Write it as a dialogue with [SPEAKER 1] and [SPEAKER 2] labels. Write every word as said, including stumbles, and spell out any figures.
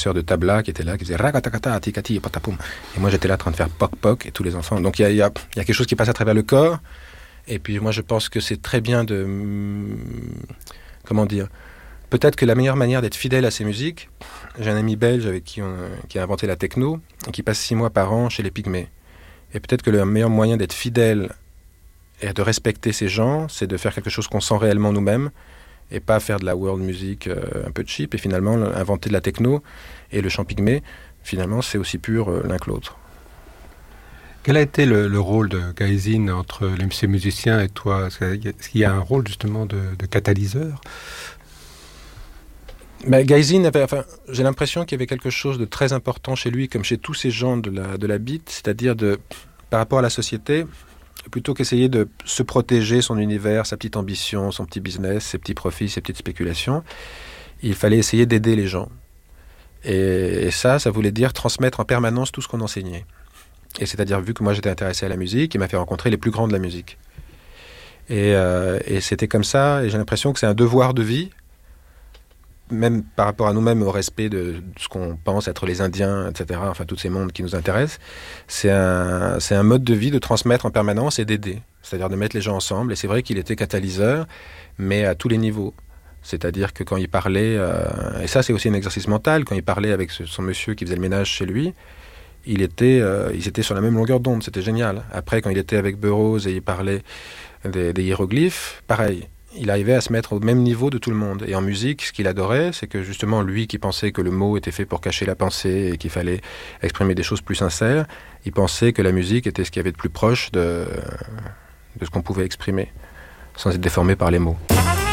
[SPEAKER 1] professeur de tabla qui était là, qui faisait ragatakata, tikati, patapoum. Et moi, j'étais là en train de faire poc poc et tous les enfants. Donc, il y a, y, a, y a quelque chose qui passe à travers le corps. Et puis, moi, je pense que c'est très bien de... Comment dire ? Peut-être que la meilleure manière d'être fidèle à ces musiques, j'ai un ami belge avec qui, on, qui a inventé la techno et qui passe six mois par an chez les Pygmées. Et peut-être que le meilleur moyen d'être fidèle et de respecter ces gens, c'est de faire quelque chose qu'on sent réellement nous-mêmes et pas faire de la world music euh, un peu cheap. Et finalement, inventer de la techno et le chant pygmée, finalement, c'est aussi pur euh, l'un que l'autre.
[SPEAKER 2] Quel a été le, le rôle de Gaïzine entre ces musiciens et toi ? Est-ce qu'il y a un rôle justement de, de catalyseur ?
[SPEAKER 1] Ben, Gaïzine avait, enfin, j'ai l'impression qu'il y avait quelque chose de très important chez lui, comme chez tous ces gens de la, de la beat, c'est-à-dire de, par rapport à la société, plutôt qu'essayer de se protéger son univers, sa petite ambition, son petit business, ses petits profits, ses petites spéculations, il fallait essayer d'aider les gens. Et, et ça, ça voulait dire transmettre en permanence tout ce qu'on enseignait. Et c'est-à-dire, vu que moi j'étais intéressé à la musique, il m'a fait rencontrer les plus grands de la musique. Et, euh, et c'était comme ça, et j'ai l'impression que c'est un devoir de vie, même par rapport à nous-mêmes, au respect de, de ce qu'on pense être les Indiens, et cetera, enfin tous ces mondes qui nous intéressent, c'est un, c'est un mode de vie de transmettre en permanence et d'aider, c'est-à-dire de mettre les gens ensemble. Et c'est vrai qu'il était catalyseur, mais à tous les niveaux. C'est-à-dire que quand il parlait, euh, et ça c'est aussi un exercice mental, quand il parlait avec ce, son monsieur qui faisait le ménage chez lui, il était, euh, ils étaient sur la même longueur d'onde, c'était génial. Après, quand il était avec Burroughs et il parlait des, des hiéroglyphes, pareil. Il arrivait à se mettre au même niveau de tout le monde. Et en musique, ce qu'il adorait, c'est que justement, lui qui pensait que le mot était fait pour cacher la pensée et qu'il fallait exprimer des choses plus sincères, il pensait que la musique était ce qu'il y avait de plus proche de, de ce qu'on pouvait exprimer, sans être déformé par les mots.